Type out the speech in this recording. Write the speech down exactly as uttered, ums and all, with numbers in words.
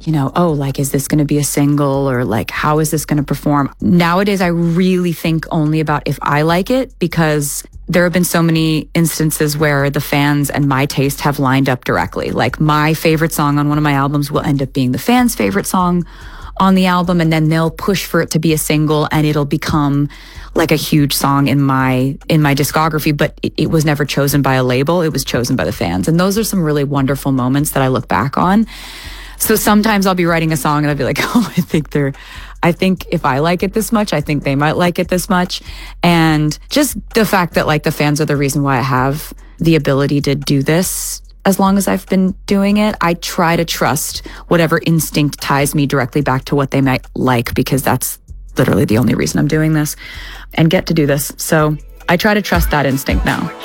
you know, oh, like, is this going to be a single, or like, how is this going to perform? Nowadays, I really think only about if I like it, because there have been so many instances where the fans and my taste have lined up directly. Like, my favorite song on one of my albums will end up being the fans' favorite song on the album, and then they'll push for it to be a single, and it'll become like a huge song in my in my discography, but it, it was never chosen by a label. It was chosen by the fans. And those are some really wonderful moments that I look back on. So sometimes I'll be writing a song and I'll be like, oh, I think they're, I think if I like it this much, I think they might like it this much. And just the fact that like the fans are the reason why I have the ability to do this as long as I've been doing it, I try to trust whatever instinct ties me directly back to what they might like, because that's literally the only reason I'm doing this and get to do this. So I try to trust that instinct now.